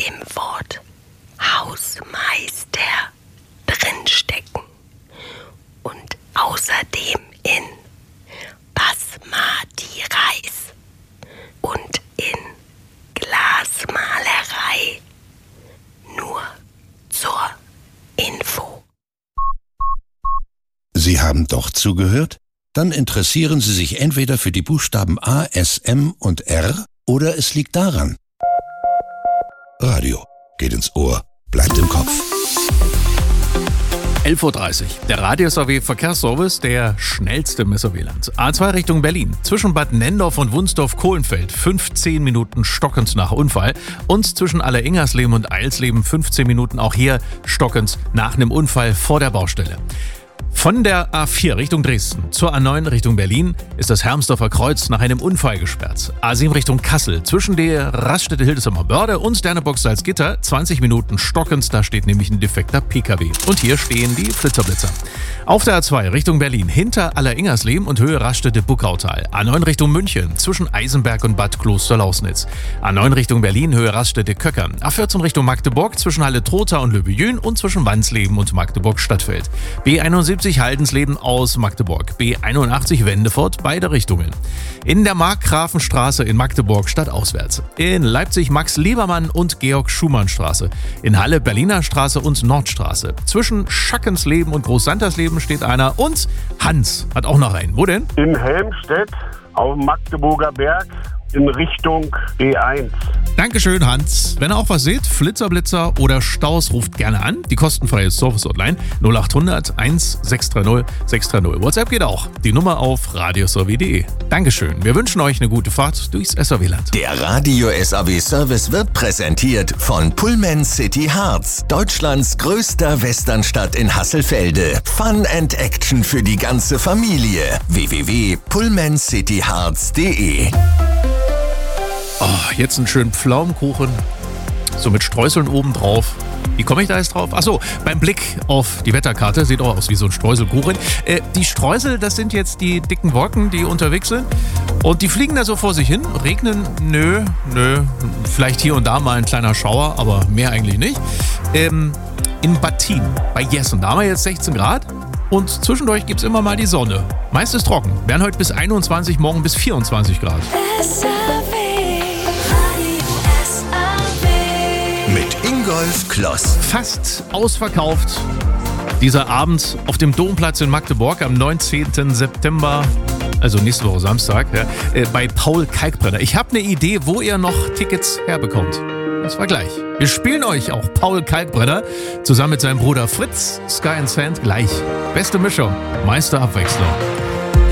im Wort Hausmeister drinstecken und außerdem in Basmati Reis und in Glasmalerei. Nur zur Info. Sie haben doch zugehört? Dann interessieren Sie sich entweder für die Buchstaben A, S, M und R oder es liegt daran. Radio geht ins Ohr, bleibt im Kopf. 11.30 Uhr. Der Radio-SAW-Verkehrsservice, der schnellste im SRW-Land. A2 Richtung Berlin. Zwischen Bad Nendorf und Wunsdorf-Kohlenfeld 15 Minuten stockend nach Unfall. Und zwischen Alleringersleben und Eilsleben 15 Minuten auch hier stockend nach einem Unfall vor der Baustelle. Von der A4 Richtung Dresden zur A9 Richtung Berlin ist das Hermsdorfer Kreuz nach einem Unfall gesperrt. A7 Richtung Kassel zwischen der Raststätte Hildesheimer Börde und Sternebox Salzgitter 20 Minuten stockend, da steht nämlich ein defekter PKW. Und hier stehen die Flitzerblitzer. Auf der A2 Richtung Berlin hinter Alleringersleben und Höhe Raststätte Buckautal. A9 Richtung München zwischen Eisenberg und Bad Kloster-Lausnitz. A9 Richtung Berlin Höhe Raststätte Köckern. A14 Richtung Magdeburg zwischen Halle-Trotha und Löbejün und zwischen Wandsleben und Magdeburg-Stadtfeld. B71 Haldensleben aus Magdeburg. B81 Wendefort, beide Richtungen. In der Markgrafenstraße in Magdeburg stadtauswärts. In Leipzig Max-Liebermann und Georg-Schumann-Straße. In Halle Berliner Straße und Nordstraße. Zwischen Schackensleben und Großsantersleben steht einer und Hans hat auch noch einen. Wo denn? In Helmstedt auf dem Magdeburger Berg in Richtung E1. Dankeschön, Hans. Wenn ihr auch was seht, Flitzerblitzer oder Staus, ruft gerne an. Die kostenfreie Service-Hotline 0800 1630 630. WhatsApp geht auch. Die Nummer auf radiosaw.de. Dankeschön. Wir wünschen euch eine gute Fahrt durchs SAW-Land. Der Radio-SAW-Service wird präsentiert von Pullman City Harz, Deutschlands größter Westernstadt in Hasselfelde. Fun and Action für die ganze Familie. www.pullmancityharz.de. Oh, jetzt einen schönen Pflaumenkuchen, so mit Streuseln oben drauf. Wie komme ich da jetzt drauf? Achso, beim Blick auf die Wetterkarte, sieht auch aus wie so ein Streuselkuchen. Die Streusel, das sind jetzt die dicken Wolken, die unterwegs sind. Und die fliegen da so vor sich hin. Regnen? Nö. Vielleicht hier und da mal ein kleiner Schauer, aber mehr eigentlich nicht. In Battin bei Jessen, da haben wir jetzt 16 Grad. Und zwischendurch gibt es immer mal die Sonne. Meist ist trocken. Werden heute bis 21, morgen bis 24 Grad. Mit Ingolf Kloss. Fast ausverkauft. Dieser Abend auf dem Domplatz in Magdeburg am 19. September, also nächste Woche Samstag, bei Paul Kalkbrenner. Ich habe eine Idee, wo ihr noch Tickets herbekommt. Das war gleich. Wir spielen euch auch Paul Kalkbrenner zusammen mit seinem Bruder Fritz, Sky and Sand, gleich. Beste Mischung, meiste Abwechslung.